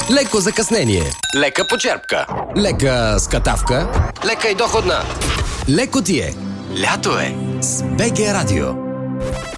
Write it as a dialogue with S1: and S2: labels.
S1: Леко закъснение.
S2: Лека почерпка.
S1: Лека скатавка.
S2: Лека и доходна.
S1: Леко ти е.
S2: Лято е.
S1: С БГ Радио.